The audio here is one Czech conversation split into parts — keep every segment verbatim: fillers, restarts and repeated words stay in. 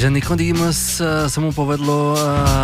že Nicodemus se mu povedlo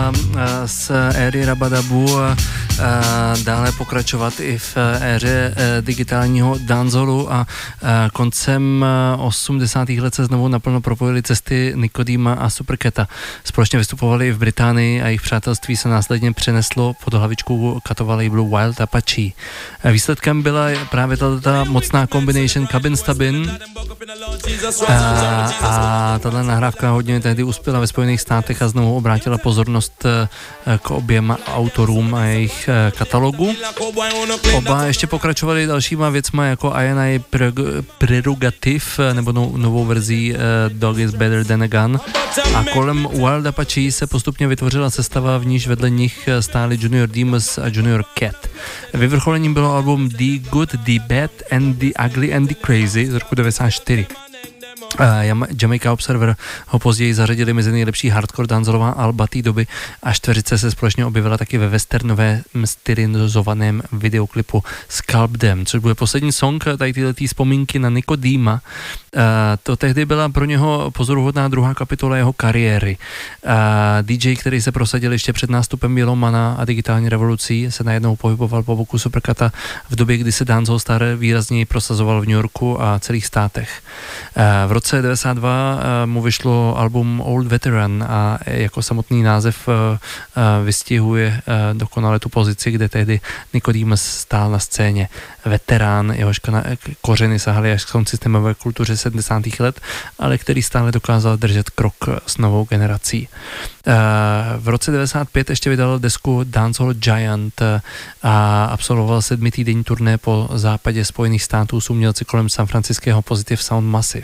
z éry Rabadabu dále pokračovat i v éře digitálního danceholu a koncem osmdesátých let se znovu naplno propojily cesty Nicodema a Supercata. Společně vystupovali i v Británii a jejich přátelství se následně přeneslo pod hlavičkou Catova labelu Wild Apache. Výsledkem byla právě tato mocná combination Cabin Stabin a, a tato nahrávka hodně tehdy uspěla ve Spojených státech a znovu obrátila pozornost k oběma autorům a jejich katalogu. Oba ještě pokračovali dalšíma věcma jako I and I Prerogative nebo no, novou verzí uh, Dog is Better Than a Gun a kolem Wild Apache se postupně vytvořila sestava, v níž vedle nich stáli Junior Demus a Junior Cat. Vyvrcholením bylo album The Good, The Bad and The Ugly and The Crazy z roku devadesát čtyři. Uh, Jamaica Observer ho později zařadili mezi nejlepší hardcore dancelová alba té doby a čtveřice se společně objevila taky ve westernovém stylizovaném videoklipu Scalp Them, což bude poslední song tady tyhletý vzpomínky na Nicodema. Uh, to tehdy byla pro něho pozoruhodná druhá kapitola jeho kariéry. Uh, D J, který se prosadil ještě před nástupem Yellowmana a digitální revolucí, se najednou pohyboval po boku Supercata v době, kdy se dancehall star výrazněji prosazoval v New Yorku a celých státech. Uh, v roce devadesát dva uh, mu vyšlo album Old Veteran a jako samotný název uh, uh, vystihuje uh, dokonale tu pozici, kde tehdy Nicodemus stál na scéně. Veterán, jehož kořeny sahaly až k systémové kultuře sedmdesátých let, ale který stále dokázal držet krok s novou generací. V roce devadesát pět ještě vydal desku Dancehall Giant a absolvoval sedmitýdenní turné po západě Spojených států s umělci kolem San Franciského Positive Sound Massive.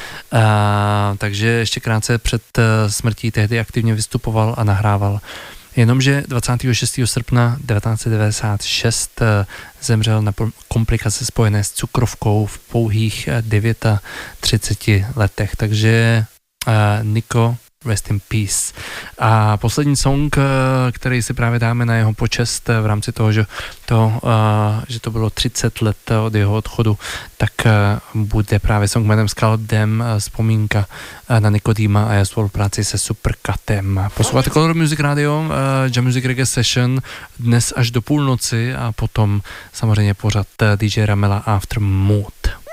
Takže ještě krátce před smrtí tehdy aktivně vystupoval a nahrával. Jenomže dvacátého šestého srpna devatenáct set devadesát šest zemřel na komplikace spojené s cukrovkou v pouhých třiceti devíti letech. Takže uh, Nico, rest in peace. A poslední song, který si právě dáme na jeho počest v rámci toho, že to, uh, že to bylo třicet let od jeho odchodu, tak uh, bude právě song jménem Scalp Them, vzpomínka uh, na Nicodema a jeho spolupráci se Supercatem. Posloucháte Color Music Radio, uh, Jam Music Reggae Session dnes až do půlnoci a potom samozřejmě pořad uh, D J Ramela After Mood.